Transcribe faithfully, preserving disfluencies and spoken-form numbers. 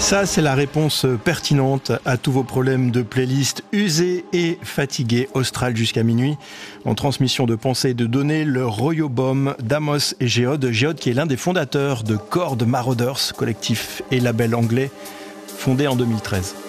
Ça, c'est la réponse pertinente à tous vos problèmes de playlist usés et fatigués. Austral jusqu'à minuit. En transmission de pensée et de données, le Royobom d'Amos et Géode. Géode qui est l'un des fondateurs de Chord Marauders, collectif et label anglais fondé en deux mille treize.